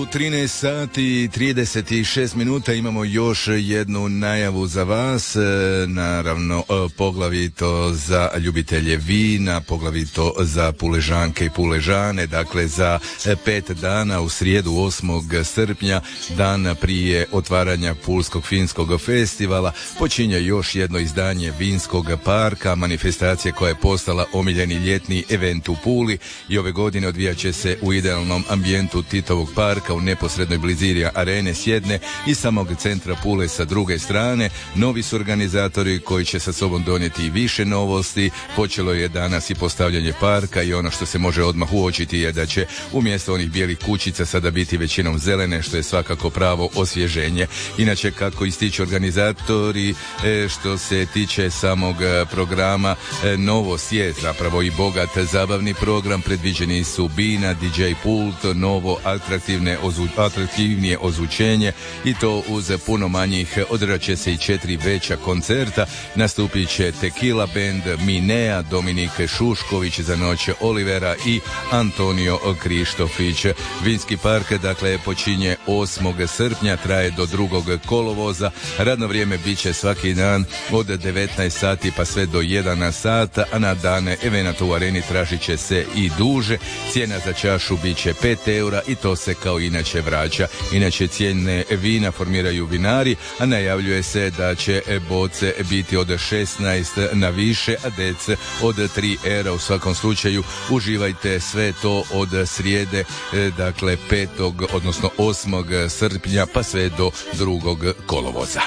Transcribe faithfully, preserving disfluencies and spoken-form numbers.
U trinaest sati i trideset šest minuta imamo još jednu najavu za vas, naravno poglavito za ljubitelje vina, poglavito za puležanke i puležane, dakle za pet dana u srijedu osmog srpnja, dan prije otvaranja Pulskog finskog festivala, počinje još jedno izdanje Vinskog parka, manifestacije koja je postala omiljeni ljetni event u Puli i ove godine odvijat će se u idealnom ambijentu Titovog parka u neposrednoj blizini arene s jedne i samog centra Pule sa druge strane. Novi su organizatori koji će sa sobom donijeti i više novosti. Počelo je danas i postavljanje parka i ono što se može odmah uočiti je da će umjesto onih bijelih kućica sada biti većinom zelene, što je svakako pravo osvježenje. Inače, kako ističu organizatori, što se tiče samog programa, novost je zapravo i bogat zabavni program. Predviđeni su bina, D J pult, novo atraktivne ozvu, atraktivnije ozvučenje i to uz puno manjih. Održat će se i četiri veća koncerta. Nastupit će Tequila Band, Minea, Dominik Šušković, za noć Olivera i Antonio Krištofić. Vinski park dakle počinje osmog srpnja, traje do drugog kolovoza. Radno vrijeme bit će svaki dan od devetnaest sati pa sve do jedan sat, a na dane evenata u areni tražit će se i duže. Cijena za čašu bit će pet eura i to se kao inače vraća. Inače cijene vina formiraju vinari, a najavljuje se da će boce biti od šesnaest na više, a dec od tri eura. U svakom slučaju uživajte sve to od srijede, dakle petog odnosno osmog srpnja pa sve do drugog kolovoza.